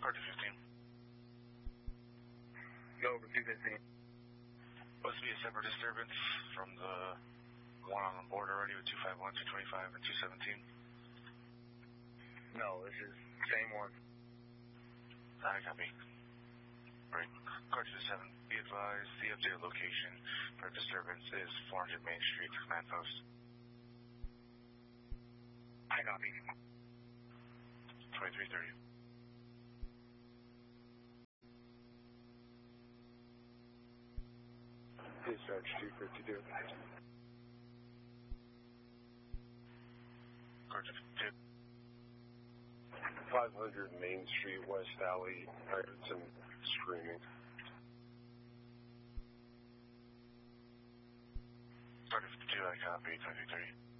Car 215. Go over 215. Supposed to be a separate disturbance from the one on the board already with 251, 225, and 217. No, this is the same one. I copy. Right. Car 27, be advised, the updated location for disturbance is 400 Main Street, command post. I copy. 2330. Dispatch 252. Car 252. 500 Main Street, West Alley. I heard some screaming. Car 252, I copy. 2330.